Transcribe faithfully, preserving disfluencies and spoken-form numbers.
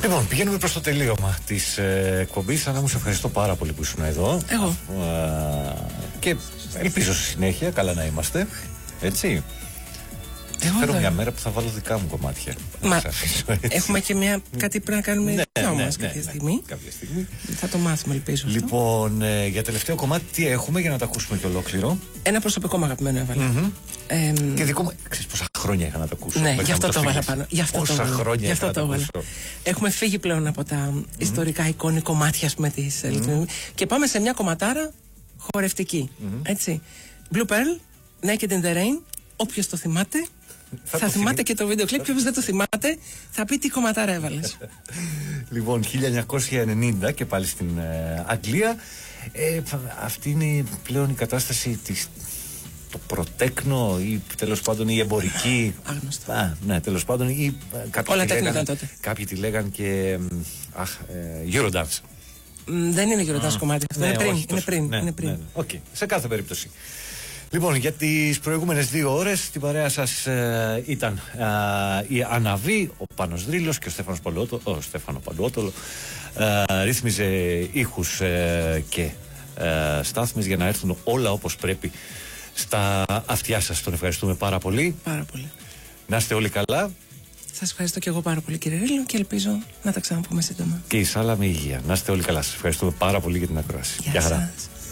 Λοιπόν, πηγαίνουμε προς το τελείωμα της ε, εκπομπής. Άννα μου, σε ευχαριστώ πάρα πολύ που ήσουν εδώ. Εγώ. Ε, και ελπίζω στη συνέχεια καλά να είμαστε. Έτσι. Εγώ Φέρω θα... μια μέρα που θα βάλω δικά μου κομμάτια. Μα, έχουμε και μια, κάτι πρέπει να κάνουμε ναι, δικό ναι, μας ναι, κάποια, ναι, στιγμή. κάποια στιγμή. Θα το μάθουμε, ελπίζω. Λοιπόν, ε, για τελευταίο κομμάτι τι έχουμε για να το ακούσουμε και ολόκληρο. Ένα προσωπικό μου αγαπημένο έβαλα. Mm-hmm. Ε, και δικό μου. Ξέρεις πόσα χρόνια είχα να το ακούσω. Ναι, γι' αυτό το έβαλα πάνω. Γι' αυτό πόσα το χρόνια γι αυτό είχα το να το έβαλα. ακούσω. Έχουμε φύγει πλέον από τα mm-hmm. ιστορικά εικόνη κομμάτια, ας πούμε, της mm-hmm. και πάμε σε μια κομματάρα χορευτική. Mm-hmm. Έτσι. Blue Pearl, Naked in the Rain. Όποιος το θυμάται. Θα, θα θυμάται θυμ... και το βίντεο κλιπ, και όποιος δεν το θυμάται θα πει τι κομματάρα έβαλες. Λοιπόν, χίλια εννιακόσια ενενήντα και πάλι στην ε, Αγγλία. Ε, αυτή είναι πλέον η κατάσταση της, το πρωτέκνο ή τέλος πάντων η εμπορική. Άγνωστο. Α, ναι, τέλος πάντων. Ή, όλα τέκνο ήταν τότε. Κάποιοι τη λέγαν και αχ, ε, Eurodance. Δεν είναι Eurodance κομμάτι αυτό. Ναι, είναι πριν. όχι, είναι πριν, ναι, είναι πριν. Ναι, ναι. Okay. Σε κάθε περίπτωση. Λοιπόν, για τις προηγούμενες δύο ώρες στην παρέα σας ε, ήταν ε, η Αναβή, ο Πάνος Δρύλος και ο Στέφανος Παλουότολο. Ο Στέφανο Παλουότολο ε, ρύθμιζε ήχους ε, και ε, στάθμες για να έρθουν όλα όπως πρέπει στα αυτιά σας. Τον ευχαριστούμε πάρα πολύ. Πάρα πολύ. Να είστε όλοι καλά. Σας ευχαριστώ και εγώ πάρα πολύ, κύριε Ρήλο, και ελπίζω να τα ξαναπούμε σύντομα. Και η Σάλα με υγεία. Να είστε όλοι καλά. Σας ευχαριστούμε πάρα πολύ για την ακρόαση. Γεια σας.